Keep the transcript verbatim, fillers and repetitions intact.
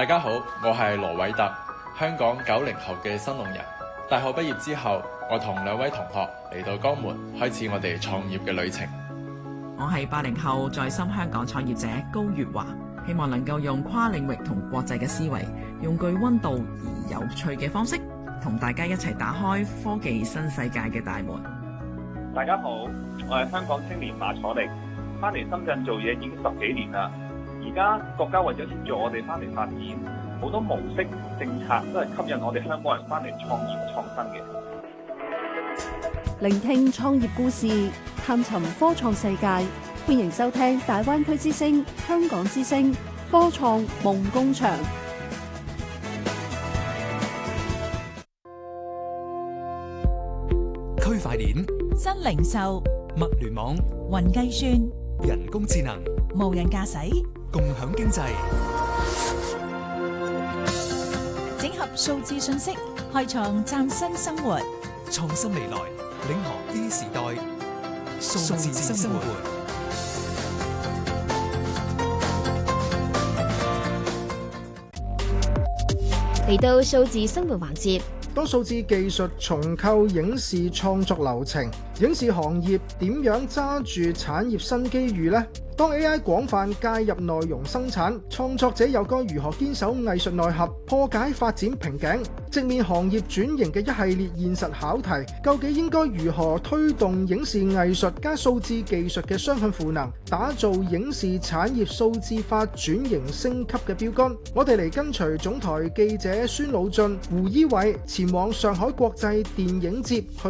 大家好，我係羅偉特，香港九零後嘅新龍人。大學畢業之後，我同兩位同學嚟到江門，開始我哋創業嘅旅程。 我係八零後在深香港創業者高月華，希望能夠用跨領域同國際嘅思維，用具溫度而有趣嘅方式，同大家一齊打開科技新世界嘅大門。 大家好，我係香港青年馬楚力，翻嚟深圳做嘢已經十幾年啦。而家國家為咗協助我哋翻嚟發展，好多模式政策都係吸引我哋香港人翻嚟創業創新嘅。 聆聽創業故事，探尋科創世界，歡迎收聽大灣區之聲、香港之聲科創夢工場。 區塊鏈、 新零售、 物聯網、 雲計算、 人工智能、 無人駕駛、 共享經濟， 整合數字信息，開創嶄新生活。 創新未來，領航 E 時代，數字生活。 嚟到數字生活環節， 當數字技術重構影視創作流程，影視行業點樣揸住產業新機遇呢？當 A I 廣泛介入內容生產，創作者又該如何堅守藝術內核，破解發展瓶頸，直面行業轉型嘅一系列現實考題？究竟應該如何推動影視藝術加數字技術嘅雙向賦能，打造影視產業數字化轉型升級嘅標杆？我哋嚟跟隨總台記者孫老俊、胡依偉前往上海國際電影節去